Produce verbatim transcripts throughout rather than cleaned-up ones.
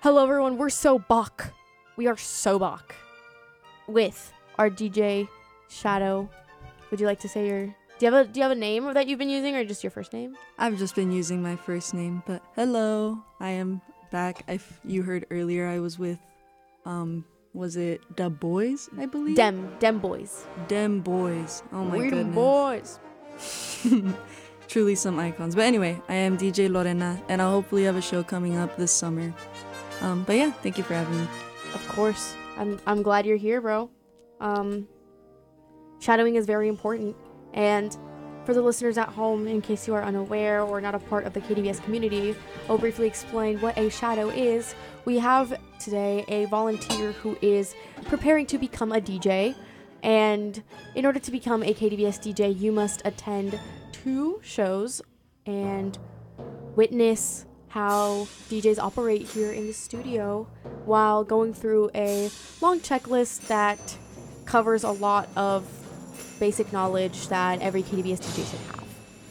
Hello, everyone. We're so Bach. We are so Bach with our D J Shadow. Would you like to say your? Do you have a Do you have a name that you've been using, or just your first name? I've just been using my first name, but hello, I am back. If you heard earlier, I was with, um, was it Da Boys? I believe. Dem Dem Boys. Dem Boys. Oh my We're goodness. boys. Truly some icons. But anyway, I am D J Lorena, and I'll hopefully have a show coming up this summer. Um, but yeah, thank you for having me. Of course. I'm I'm glad you're here, bro. Um, shadowing is very important. And for the listeners at home, in case you are unaware or not a part of the K D V S community, I'll briefly explain what a shadow is. We have today a volunteer who is preparing to become a D J. And in order to become a K D V S D J, you must attend two shows and witness how D Js operate here in the studio while going through a long checklist that covers a lot of basic knowledge that every K D V S D J should have.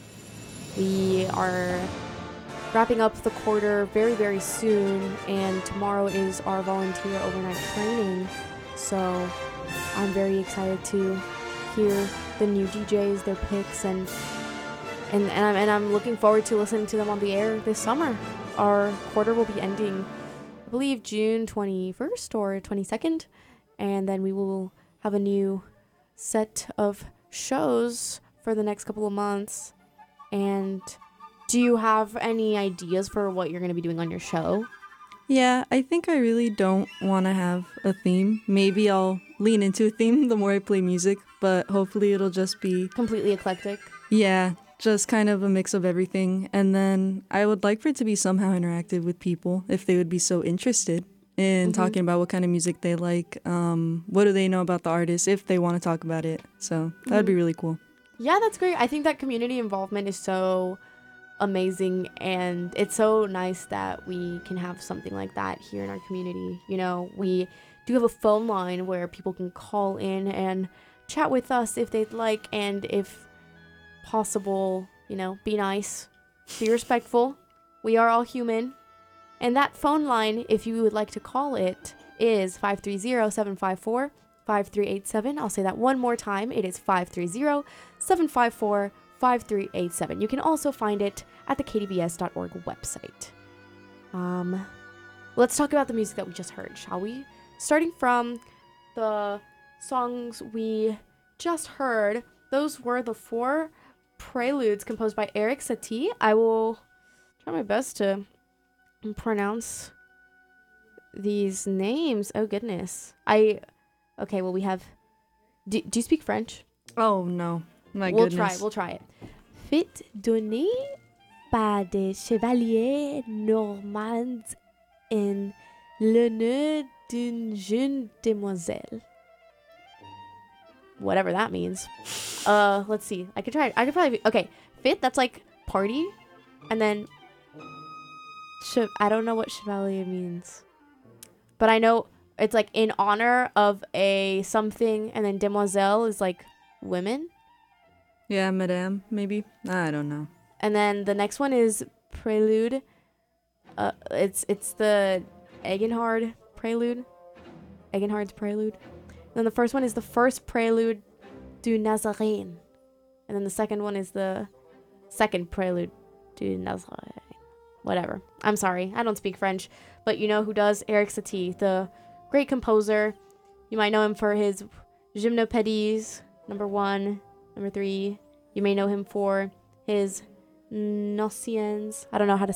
We are wrapping up the quarter very, very soon, and tomorrow is our volunteer overnight training. So I'm very excited to hear the new D Js, their picks, and and and I'm, and I'm looking forward to listening to them on the air this summer. Our quarter will be ending, I believe, June twenty-first or twenty-second, and then we will have a new set of shows for the next couple of months. And do you have any ideas for what you're going to be doing on your show? Yeah, I think I really don't want to have a theme. Maybe I'll lean into a theme the more I play music, but hopefully it'll just be Completely eclectic. Yeah, just kind of a mix of everything. And then I would like for it to be somehow interactive with people if they would be so interested in Mm-hmm. talking about what kind of music they like. Um, what do they know about the artist if they want to talk about it. So that would be really cool. Yeah, that's great. I think that community involvement is so amazing, and it's so nice that we can have something like that here in our community. You know, we do have a phone line where people can call in and chat with us if they'd like, and if possible, you know, be nice, be respectful. We are all human. And that phone line, if you would like to call it, is five three zero, seven five four, five three eight seven. I'll say that one more time. It is five three zero, seven five four, five three eight seven. You can also find it at the k d v s dot org website. Um, let's talk about the music that we just heard, shall we? Starting from the songs we just heard, those were the four preludes composed by Erik Satie. I will try my best to pronounce these names. Oh goodness. I okay, well we have do, do you speak French? Oh, no. My we'll goodness. try, we'll try it. Fit donné par des chevaliers normands en l'honneur d'une jeune demoiselle. Whatever that means. Uh, let's see. I could try it. I could probably... Okay, fit, that's like party. And then... Che- I don't know what chevalier means. But I know it's like in honor of a something. And then demoiselle is like women. Yeah, madame, maybe? I don't know. And then the next one is prelude. Uh, it's it's the Egenhard prelude. Egenhard's prelude. And then the first one is the first prelude du Nazarene. And then the second one is the second prelude du Nazarene. Whatever. I'm sorry. I don't speak French. But you know who does? Erik Satie, the great composer. You might know him for his Gymnopédies, number one, number three. You may know him for his Nociens. I don't know how to